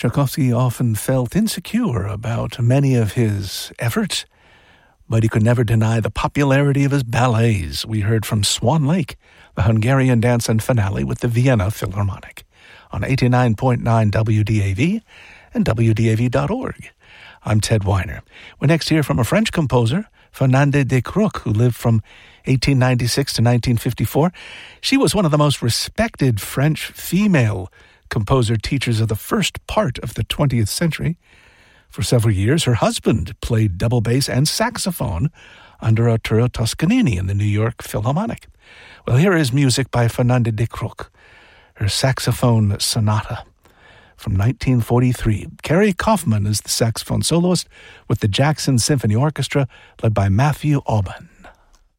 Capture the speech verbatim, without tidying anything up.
Tchaikovsky often felt insecure about many of his efforts, but he could never deny the popularity of his ballets. We heard from Swan Lake, the Hungarian dance and finale with the Vienna Philharmonic, on eighty-nine point nine W D A V and W D A V dot org. I'm Ted Weiner. We next hear from a French composer, Fernande de Crook, who lived from eighteen ninety-six to nineteen fifty-four. She was one of the most respected French female composer teachers of the first part of the twentieth century. For several years, her husband played double bass and saxophone under Arturo Toscanini in the New York Philharmonic. Well, here is music by Fernande de Crook, her saxophone sonata from nineteen forty-three. Carrie Kaufman is the saxophone soloist with the Jackson Symphony Orchestra, led by Matthew Auban.